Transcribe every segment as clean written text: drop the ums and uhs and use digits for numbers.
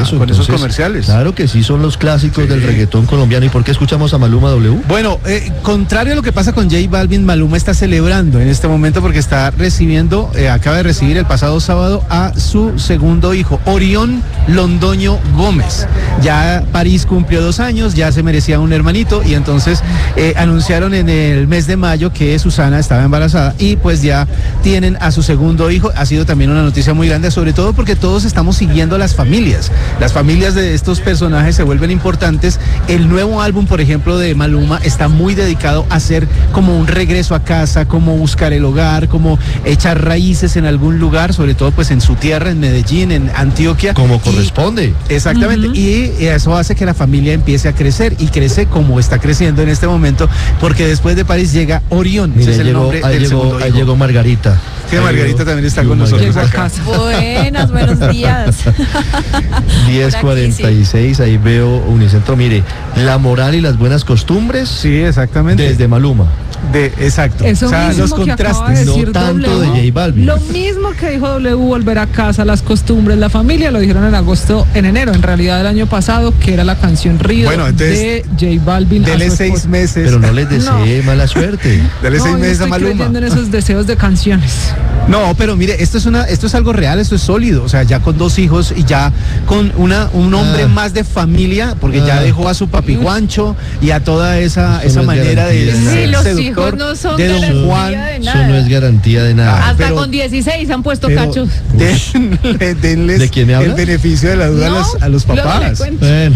esos comerciales. Claro que sí, son los clásicos del reggaetón colombiano. ¿Y por qué escuchamos a Maluma W? Bueno, contrario a lo que pasa con J Balvin, Maluma está celebrando en este momento porque está recibiendo, acaba de recibir el pasado sábado a su segundo hijo, Orión Londoño Gómez. Ya París cumplió 2 años, ya se merecía un hermanito y entonces anunciaron en el mes de mayo que Susana estaba embarazada y pues ya tienen a su segundo hijo. Ha sido también una noticia muy grande, sobre todo porque todos estamos siguiendo las familias. Las familias de estos personajes se vuelven importantes. El nuevo álbum, por ejemplo, de Maluma está muy dedicado a hacer como un regreso a casa, como buscar el hogar, como echar raíces en algún lugar, sobre todo pues en su tierra, en Medellín, en Antioquia. Como corresponde. Exactamente. Y eso hace que la familia empiece a crecer y crece como está creciendo en este momento, porque después de París llega Orión. Mire, ese es el nombre del segundo hijo. Ahí llegó Margarita. Sí, Margarita también está con nosotros acá. Buenos días. 10:46, ahí veo Unicentro. Mire, la moral y las buenas costumbres. Sí, exactamente. Desde Maluma. Exacto. Eso mismo los que contrastes. acaba de decir No tanto W, de J Balvin. Lo mismo que dijo W, volver a casa, las costumbres, la familia, lo dijeron en enero, en realidad del año pasado, que era la canción Río de J Balvin. Dele 6 meses. Pero no les desee mala suerte. Dele 6 meses a Maluma. Creyendo en esos deseos de canciones. No, pero mire, esto es algo real, esto es sólido, o sea, ya con 2 hijos y ya con un hombre más de familia, porque ya dejó a su papi Juancho y a toda esa manera de Sí, los seductor hijos no son de Don Juan. de Eso nada. no es garantía de nada. Hasta con 16 han puesto cachos. Denles ¿De quién me habla? el beneficio de la duda a los papás. Bueno.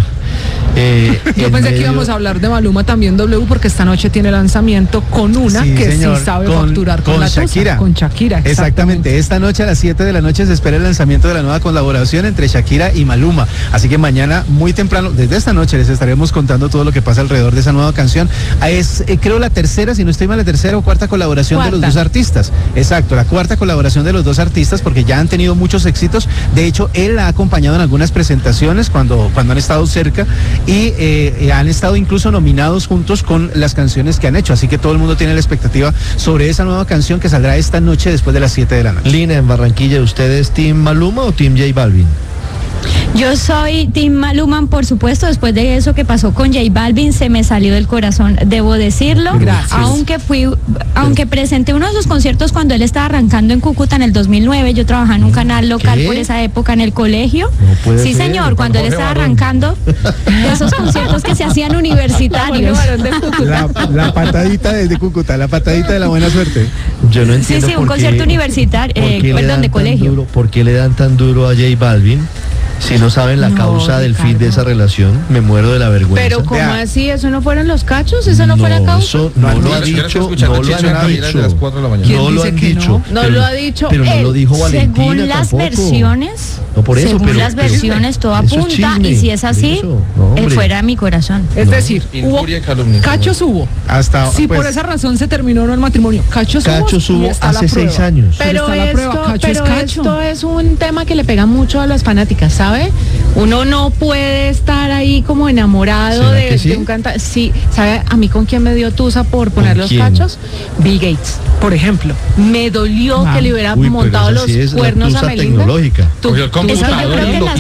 Yo pensé que íbamos a hablar de Maluma también, W, porque esta noche tiene lanzamiento con una que señor, sí sabe facturar con la Shakira. tusa, con Shakira. Exactamente. Esta noche a las 7 de la noche se espera el lanzamiento de la nueva colaboración entre Shakira y Maluma. Así que mañana muy temprano, desde esta noche, les estaremos contando todo lo que pasa alrededor de esa nueva canción. Es, creo, la tercera, si no estoy mal, la tercera o cuarta colaboración de los dos artistas. Exacto, la cuarta colaboración de los dos artistas, porque ya han tenido muchos éxitos. De hecho, él la ha acompañado en algunas presentaciones cuando han estado cerca y han estado incluso nominados juntos con las canciones que han hecho. Así que todo el mundo tiene la expectativa sobre esa nueva canción que saldrá esta noche después de las 7 de la noche. Lina, en Barranquilla, ¿usted es Team Maluma o Team J Balvin? Yo soy Team Maluma, por supuesto. Después de eso que pasó con J Balvin, se me salió del corazón, debo decirlo. Gracias. Aunque presenté uno de sus conciertos cuando él estaba arrancando en Cúcuta en el 2009. Yo trabajaba en un canal local por esa época en el colegio. No puede sí, ser, señor, cuando él estaba arrancando, esos conciertos que se hacían universitarios. La patadita desde Cúcuta, la patadita de la buena suerte. Yo no entiendo Sí, un concierto universitario, perdón, de colegio. ¿Por qué le dan tan duro a J Balvin? Si no saben la causa del fin de esa relación, me muero de la vergüenza. Pero ¿cómo así? ¿Eso no fueron los cachos? ¿Eso no fue la causa? Eso no lo ha dicho, no lo han dicho. No lo han dicho. No lo ha dicho pero no lo dijo Valentina Según las tampoco. versiones, No, por eso, según las versiones, todo eso es apunta, chisme, y si es así, por eso. No, hombre. fuera mi corazón. Es decir, cachos hubo. Hasta Si por esa razón se terminó el matrimonio, cachos hubo y está la hace 6 prueba. años. Pero, está la prueba, cacho es cacho. esto es un tema que le pega mucho a las fanáticas, ¿sabe? Uno no puede estar ahí como enamorado ¿Será que sí? de un cantante. Sí, ¿sabe a mí con quién me dio tusa por poner los quién? cachos? Bill Gates, por ejemplo. Me dolió que le hubiera montado los cuernos a Melinda. Tecnológica. Eso yo creo que las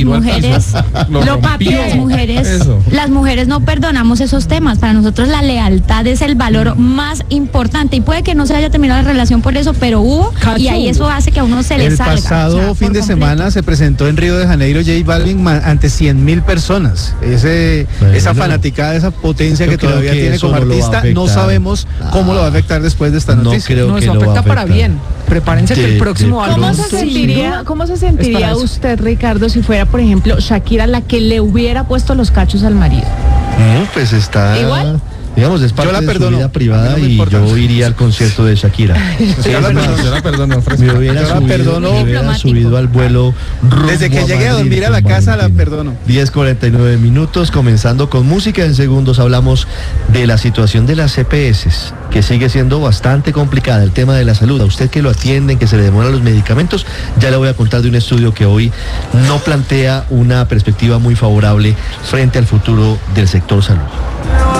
mujeres no perdonamos esos temas. Para nosotros la lealtad es el valor más importante y puede que no se haya terminado la relación por eso, pero hubo, y ahí eso hace que a uno se le salga. El pasado fin de semana se presentó en Río de Janeiro J Balvin ante 100.000 personas. Esa fanaticada, esa potencia que todavía tiene como artista, no sabemos cómo lo va a afectar después de esta noticia. No, eso afecta para bien. Prepárense que el próximo álbum. ¿Cómo se sentiría usted, Ricardo, si fuera, por ejemplo, Shakira la que le hubiera puesto los cachos al marido? Pues está... ¿Igual? Digamos, es parte de su vida privada y yo iría al concierto de Shakira. Yo la perdono. Me hubiera subido al vuelo desde que llegué a dormir a la casa, la perdono. 10:49 minutos, comenzando con música. En segundos hablamos de la situación de las EPS, que sigue siendo bastante complicada, el tema de la salud. A usted que lo atienden, que se le demoran los medicamentos, ya le voy a contar de un estudio que hoy no plantea una perspectiva muy favorable frente al futuro del sector salud.